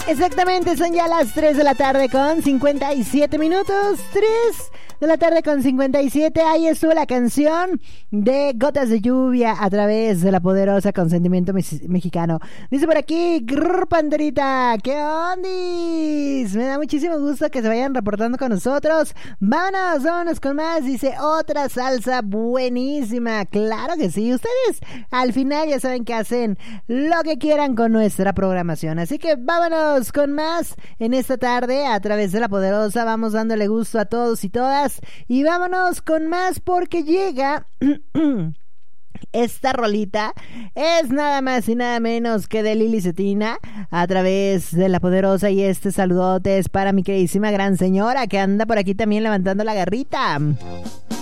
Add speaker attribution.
Speaker 1: Exactamente, son ya las 3 de la tarde con 57 minutos. 3 de la tarde con 57. Ahí estuvo la canción de Gotas de Lluvia a través de la poderosa Consentimiento Mexicano. Dice por aquí, grrr, Panderita, ¿qué ondis? Me da muchísimo gusto que se vayan reportando con nosotros. Vámonos con más. Dice, otra salsa buenísima. Claro que sí, ustedes al final ya saben que hacen lo que quieran con nuestra programación. Así que vámonos con más en esta tarde a través de la poderosa. Vamos dándole gusto a todos y todas. Y vámonos con más porque llega esta rolita. Es nada más y nada menos que de Lili Cetina a través de la poderosa. Y este saludote es para mi queridísima gran señora que anda por aquí también levantando la garrita.